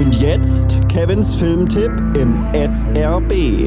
Und jetzt Kevins Filmtipp im SRB.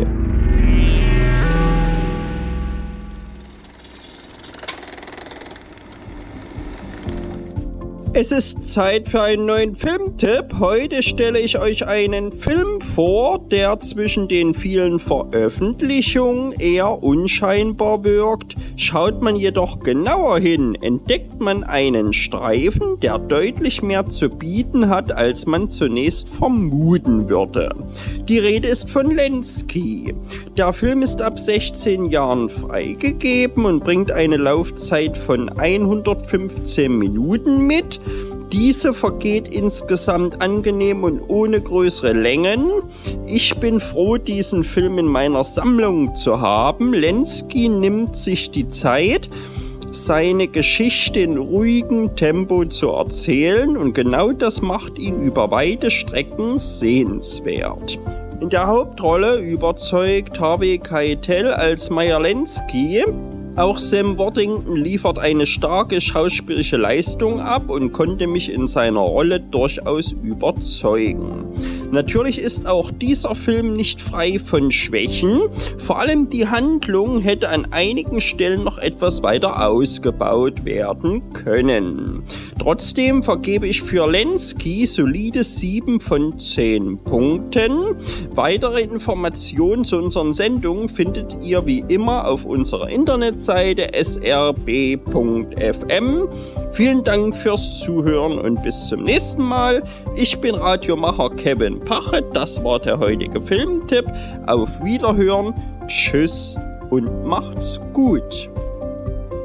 Es ist Zeit für einen neuen Filmtipp. Heute stelle ich euch einen Film vor, der zwischen den vielen Veröffentlichungen eher unscheinbar wirkt. Schaut man jedoch genauer hin, entdeckt man einen Streifen, der deutlich mehr zu bieten hat, als man zunächst vermuten würde. Die Rede ist von Lenski. Der Film ist ab 16 Jahren freigegeben und bringt eine Laufzeit von 115 Minuten mit. Diese vergeht insgesamt angenehm und ohne größere Längen. Ich bin froh, diesen Film in meiner Sammlung zu haben. Lenski nimmt sich die Zeit, seine Geschichte in ruhigem Tempo zu erzählen, und genau das macht ihn über weite Strecken sehenswert. In der Hauptrolle überzeugt Harvey Keitel als Meyer Lenski. Auch Sam Worthington liefert eine starke schauspielische Leistung ab und konnte mich in seiner Rolle durchaus überzeugen. Natürlich ist auch dieser Film nicht frei von Schwächen. Vor allem die Handlung hätte an einigen Stellen noch etwas weiter ausgebaut werden können. Trotzdem vergebe ich für Lenski solide 7 von 10 Punkten. Weitere Informationen zu unseren Sendungen findet ihr wie immer auf unserer Internetseite srb.fm. Vielen Dank fürs Zuhören und bis zum nächsten Mal. Ich bin Radiomacher Kevin Pachet. Das war der heutige Filmtipp. Auf Wiederhören. Tschüss und macht's gut.